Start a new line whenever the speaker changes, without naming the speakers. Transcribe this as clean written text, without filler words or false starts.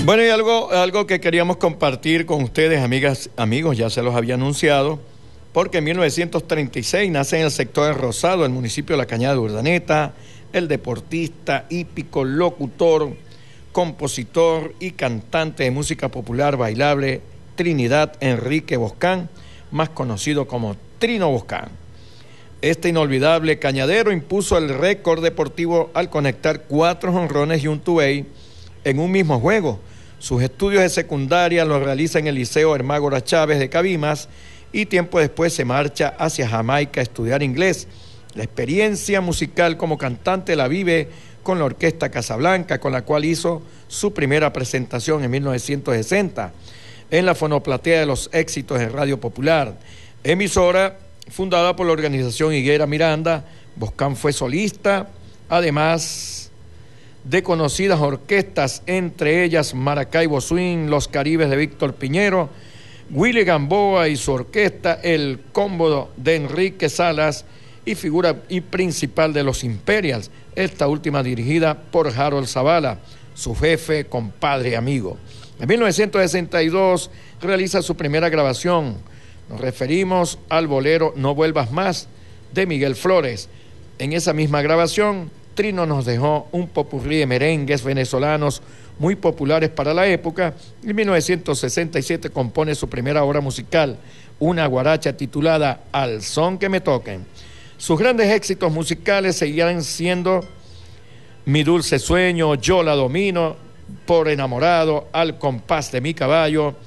Bueno, y algo que queríamos compartir con ustedes, amigas, amigos, ya se los había anunciado, porque en 1936 nace en el sector de Rosado, el municipio de La Cañada de Urdaneta, el deportista, hípico, locutor, compositor y cantante de música popular bailable Trinidad Enrique Boscán, más conocido como Trino Boscán. Este inolvidable cañadero impuso el récord deportivo al conectar 4 jonrones y un tuey en un mismo juego. Sus estudios de secundaria los realiza en el Liceo Hermágoras Chávez de Cabimas y tiempo después se marcha hacia Jamaica a estudiar inglés. La experiencia musical como cantante la vive con la Orquesta Casablanca, con la cual hizo su primera presentación en 1960 en la Fonoplatea de los Éxitos de Radio Popular, emisora fundada por la organización Higuera Miranda. Boscán fue solista, además de conocidas orquestas, entre ellas Maracaibo Swing, Los Caribes de Víctor Piñero, Willy Gamboa y su orquesta, el Combo de Enrique Salas y figura principal de los Imperials, esta última dirigida por Harold Zavala, su jefe, compadre y amigo. En 1962 realiza su primera grabación. Nos referimos al bolero No Vuelvas Más de Miguel Flores. En esa misma grabación, Trino nos dejó un popurrí de merengues venezolanos muy populares para la época. En 1967 compone su primera obra musical, una guaracha titulada Al Son que me toquen. Sus grandes éxitos musicales seguirán siendo Mi Dulce Sueño, Yo la Domino, Por Enamorado, Al Compás de mi Caballo,